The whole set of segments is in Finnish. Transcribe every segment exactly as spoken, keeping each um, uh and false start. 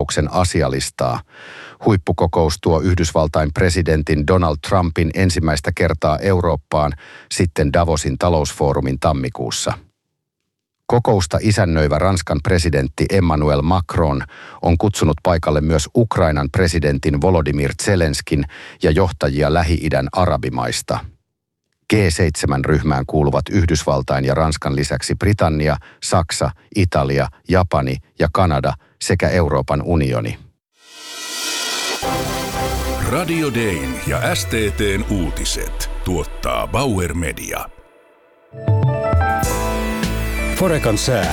kokouksen asialistaa. Huippukokous tuo Yhdysvaltain presidentin Donald Trumpin ensimmäistä kertaa Eurooppaan sitten Davosin talousfoorumin tammikuussa. Kokousta isännöivä Ranskan presidentti Emmanuel Macron on kutsunut paikalle myös Ukrainan presidentin Volodymyr Zelenskin ja johtajia Lähi-idän arabimaista. G seitsemän-ryhmään kuuluvat Yhdysvaltain ja Ranskan lisäksi Britannia, Saksa, Italia, Japani ja Kanada sekä Euroopan unioni. Radio Dayn ja S T T:n uutiset tuottaa Bauer Media. Forekan sää.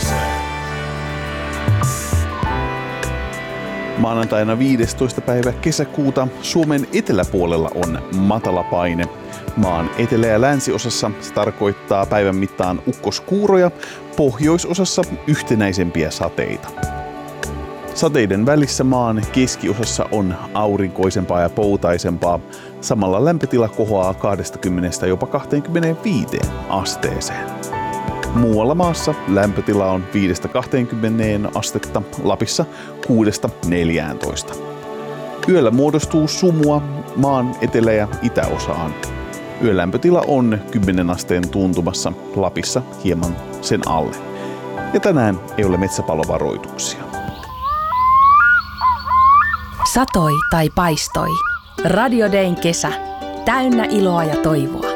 Maanantaina viidestoista päivä kesäkuuta Suomen eteläpuolella on matalapaine. Maan etelä- ja länsiosassa se tarkoittaa päivän mittaan ukkoskuuroja, pohjoisosassa yhtenäisempiä sateita. Sateiden välissä maan keskiosassa on aurinkoisempaa ja poutaisempaa. Samalla lämpötila kohoaa kaksikymmentä jopa kaksikymmentäviisi asteeseen. Muualla maassa lämpötila on viidestä kahteenkymmeneen astetta, Lapissa kuudesta neljääntoista. Yöllä muodostuu sumua maan etelä- ja itäosaan. Yölämpötila on kymmenen asteen tuntumassa, Lapissa hieman sen alle. Ja tänään ei ole metsäpalovaroituksia. Satoi tai paistoi. Radio Dayn kesä. Täynnä iloa ja toivoa.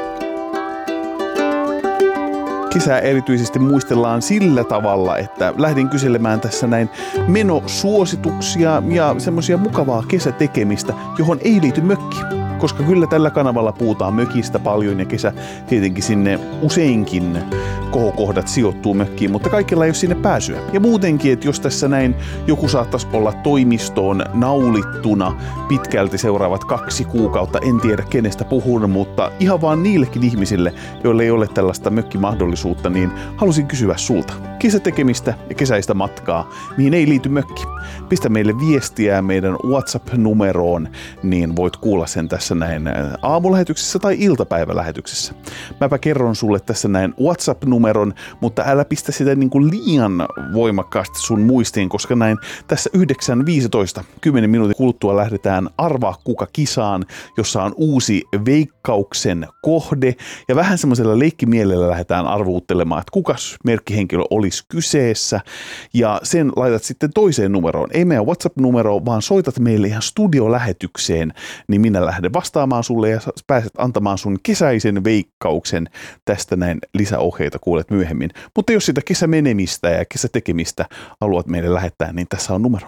Kesää erityisesti muistellaan sillä tavalla, että lähdin kyselemään tässä näin menosuosituksia ja semmoisia mukavaa kesätekemistä, johon ei liity mökki. Koska kyllä tällä kanavalla puhutaan mökistä paljon ja kesä tietenkin sinne useinkin kohokohdat sijoittuu mökkiin, mutta kaikilla ei ole sinne pääsyä. Ja muutenkin, että jos tässä näin joku saattaisi olla toimistoon naulittuna pitkälti seuraavat kaksi kuukautta, en tiedä kenestä puhun, mutta ihan vaan niillekin ihmisille, joille ei ole tällaista mökkimahdollisuutta, niin halusin kysyä sulta kesätekemistä ja kesäistä matkaa, mihin ei liity mökki. Pistä meille viestiä meidän WhatsApp-numeroon, niin voit kuulla sen tässä näin aamulähetyksessä tai iltapäivälähetyksessä. Mäpä kerron sulle tässä näin WhatsApp-numeron, mutta älä pistä sitä niin kuin liian voimakkaasti sun muistiin, koska näin tässä yhdeksän viisitoista, kymmenen minuutin kuluttua lähdetään Arvaa kuka -kisaan, jossa on uusi veikkauksen kohde ja vähän semmoisella leikkimielellä lähdetään arvuuttelemaan, että kukas merkkihenkilö olisi kyseessä ja sen laitat sitten toiseen numeroon. Ei meidän WhatsApp-numeroon, vaan soitat meille ihan studiolähetykseen, niin minä lähden vastaamaan sulle ja pääset antamaan sun kesäisen veikkauksen. Tästä näin lisäohjeita kuulet myöhemmin. Mutta jos sitä kesämenemistä ja kesätekemistä haluat meille lähettää, niin tässä on numero.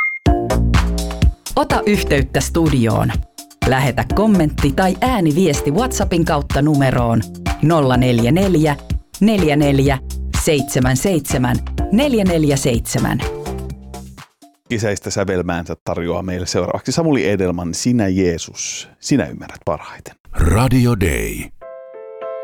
Ota yhteyttä studioon. Lähetä kommentti tai ääniviesti WhatsAppin kautta numeroon nolla neljä neljä, neljä neljä, seitsemän seitsemän, neljä neljä seitsemän. Kesäistä sävelmäänsä tarjoaa meille seuraavaksi Samuli Edelman, Sinä Jeesus, sinä ymmärrät parhaiten. Radio Day.